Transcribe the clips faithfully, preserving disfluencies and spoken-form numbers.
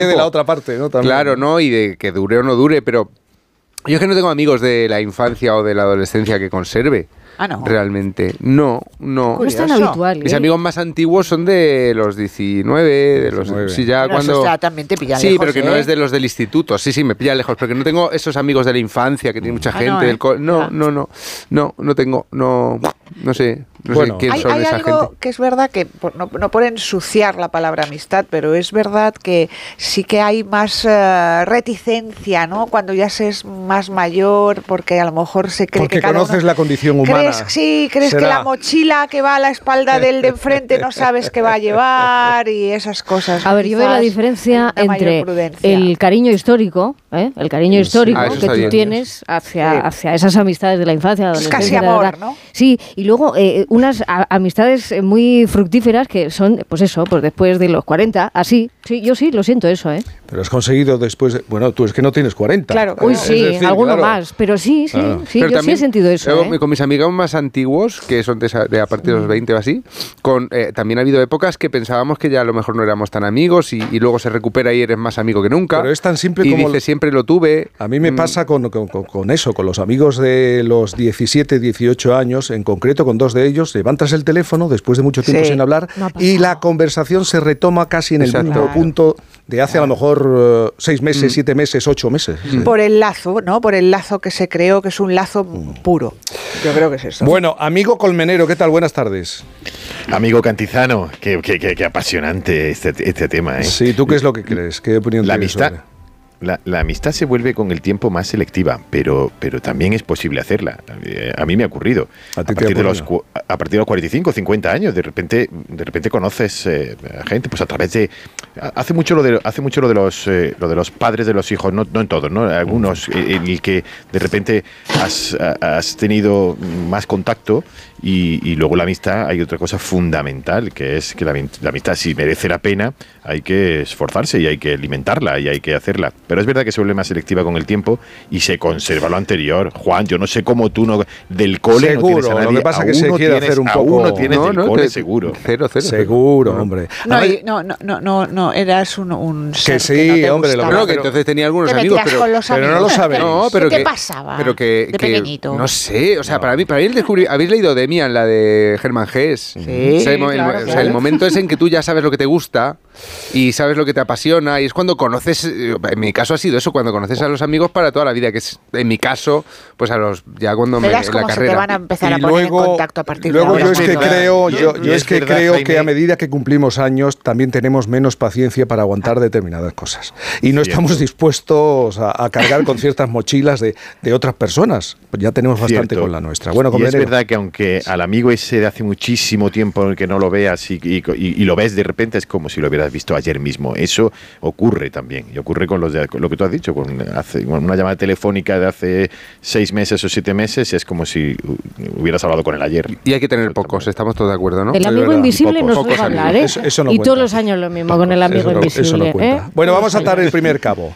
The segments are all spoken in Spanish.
de la otra parte, ¿no? También. Claro, ¿no? Y de que dure o no dure, pero yo es que no tengo amigos de la infancia o de la adolescencia que conserve. Ah, no. Realmente. No, no. No es tan habitual, ¿eh? Mis amigos más antiguos son de los diecinueve, de los... diecinueve. Sí, ya Pero cuando... eso ya también te pilla sí, lejos, pero que ¿eh? no es de los del instituto. Sí, sí, me pilla lejos, pero que no tengo esos amigos de la infancia, que tiene mucha Ah, gente no, ¿eh? del co- No, Ah. no, no. No, no tengo... No, no sé. No Bueno. sé quién Hay, son hay esa algo gente. que es verdad que, por- no, no por ensuciar la palabra amistad, pero es verdad que sí que hay más eh, reticencia, ¿no? Cuando ya se es más mayor, porque a lo mejor se cree Porque que cada conoces uno- la condición humana. ¿Crees, sí, crees que Será. la mochila que va a la espalda del de enfrente no sabes qué va a llevar y esas cosas. A ver, yo veo la Quizás diferencia hay una mayor entre prudencia. el cariño histórico, ¿eh? el cariño histórico Ah, eso que está tú bien. tienes hacia, Sí. hacia esas amistades de la infancia, de la Es adolescencia. casi de la amor, edad. ¿no? Sí, y luego eh, unas a- amistades muy fructíferas que son, pues eso, pues después de los cuarenta, así. Sí, yo sí, lo siento eso, ¿eh? Pero has conseguido después... de- Bueno, tú es que no tienes cuarenta. Claro. Uy, Es sí, decir, alguno claro. más, pero sí, sí, Claro. sí, Pero yo sí también, he sentido eso, luego, ¿eh? con mis amigos más antiguos, que son de, esa- de a partir de los veinte o así, con, eh, también ha habido épocas que pensábamos que ya a lo mejor no éramos tan amigos y, y luego se recupera y eres más amigo que nunca. Pero es tan simple y como... dice, siempre lo tuve. A mí me Mm, pasa con, con, con- con eso, con los amigos de los diecisiete, dieciocho años, en concreto con dos de ellos, levantas el teléfono después de mucho tiempo Sí. sin hablar Me ha y pasado. la conversación se retoma casi en el Exacto. mismo Claro. punto de hace a lo mejor eh, seis meses, siete meses, ocho meses. Sí. Por el lazo, ¿no? Por el lazo que se creó, que es un lazo puro. Yo creo que es eso. Bueno, amigo Colmenero, ¿qué tal? Buenas tardes. Amigo Cantizano, qué, qué, qué, qué apasionante este, este tema, ¿eh? Sí, ¿tú qué es lo que crees? ¿Qué opinión La tienes amistad, sobre? la, la amistad se vuelve con el tiempo más selectiva, pero, pero también es posible hacerla. Eh, A mí me ha ocurrido. ¿A ti te ha partir de los, ocurrido? cu- a partir de los cuarenta y cinco, cincuenta años, de repente, de repente conoces eh, a gente, pues a través de... Hace mucho lo de, hace mucho lo de los, eh, lo de los padres de los hijos, no, no en todos, ¿no? Algunos eh, en el que de repente has, has tenido más contacto y, y luego la amistad, hay otra cosa fundamental, que es que la, la amistad, si merece la pena, hay que esforzarse y hay que alimentarla y hay que hacerla. Pero es verdad que se vuelve más selectiva con el tiempo y se conserva lo anterior. Juan, yo no sé cómo tú no, del cole Seguro, no tienes a nadie. lo que pasa es que a se uno quiere tienes- hacer un a poco- uno tienes no, del no, cole te- seguro. Cero, cero. Seguro, No. hombre. No, A ver, y- no, no, no, no, no, eras un, un ser sí, que no te hombre, lo gustaba. Bueno, que pero- entonces tenía algunos Te amigos, metías pero... con los pero no amigos. lo sabes. No, pero ¿Qué que, te pasaba Pero que, de que- pequeñito? no sé, o sea, para mí, para mí el descubrir, ¿habéis leído Demian, la de Germán Gess? Sí, O sea, el, mo- el mo- claro, o sea, claro. el momento es en que tú ya sabes lo que te gusta y sabes lo que te apasiona y es cuando conoces, eh, en mi caso ha sido eso, cuando conoces a los amigos para toda la vida, que es en mi caso, pues a los, ya cuando me, Verás en la cómo se te carrera. van a empezar a y poner luego, en contacto a partir luego de yo ahora. es que Es verdad. creo, yo, Y yo es es que verdad, creo que Jaime. a medida que cumplimos años también tenemos menos paciencia para aguantar determinadas cosas y no Cierto. estamos dispuestos a, a cargar con ciertas mochilas de, de otras personas. Pues ya tenemos bastante Cierto. con la nuestra. Bueno, y es Colmenero. verdad que aunque al amigo ese de hace muchísimo tiempo que no lo veas y, y- y- y lo ves de repente, es como si lo hubieras visto ayer mismo. Eso ocurre también. Y ocurre con, los de, con lo que tú has dicho, con, hace, con una llamada telefónica de hace seis meses o siete meses, es como si hubieras hablado con él ayer. Y hay que tener pocos, estamos todos de acuerdo, ¿no? El Es amigo verdad. invisible Pocos, no se pocos va a hablar, amigos. ¿eh? Eso- eso no y cuenta. todos los años lo mismo con el amigo Eso no- invisible. eso no cuenta. ¿eh? Bueno, vamos a atar el primer cabo.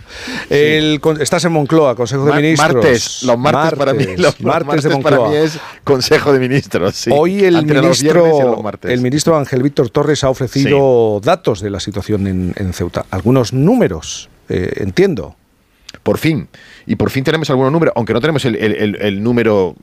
El con- estás en Moncloa, Consejo de Ma- Ministros. martes, los martes, para mí, los, los martes martes de para Moncloa. mí es Consejo de Ministros. Sí. Hoy el Entre los viernes y ministro, los martes. el ministro Ángel Víctor Torres ha ofrecido datos de la situación en, en Ceuta. Algunos números, eh, entiendo. Por fin. Y por fin tenemos algunos números, aunque no tenemos el, el- el- el número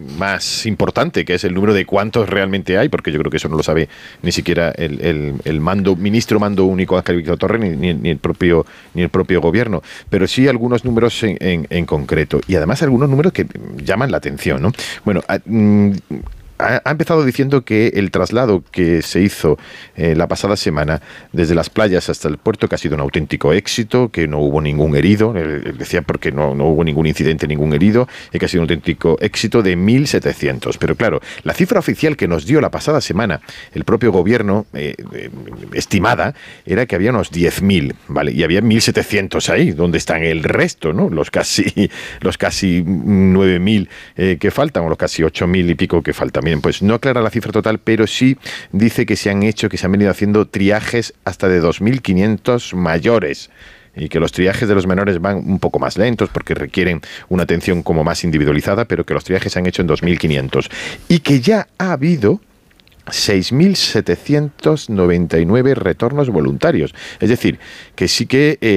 más importante, que es el número de cuántos realmente hay, porque yo creo que eso no lo sabe ni siquiera el, el- el mando, ministro mando único Ángel Víctor Torres, ni, ni- ni el propio, ni el propio gobierno. Pero sí algunos números en, en- en concreto. Y además algunos números que llaman la atención, ¿no? Bueno, a- mm, ha, ha empezado diciendo que el traslado que se hizo eh, la pasada semana desde las playas hasta el puerto, que ha sido un auténtico éxito, que no hubo ningún herido, él, él decía porque no, no hubo ningún incidente, ningún herido, y que ha sido un auténtico éxito de mil setecientos. Pero claro, la cifra oficial que nos dio la pasada semana el propio gobierno, eh, eh, estimada, era que había unos diez mil, ¿vale? Y había mil setecientos ahí, donde están el resto, ¿no? Los casi, los casi nueve mil eh, que faltan, o los casi ocho mil y pico que faltan. Miren, pues no aclara la cifra total, pero sí dice que se han hecho, que se han venido haciendo triajes hasta de dos mil quinientos mayores y que los triajes de los menores van un poco más lentos porque requieren una atención como más individualizada, pero que los triajes se han hecho en dos mil quinientos y que ya ha habido seis mil setecientos noventa y nueve retornos voluntarios. Es decir, que sí que... Eh,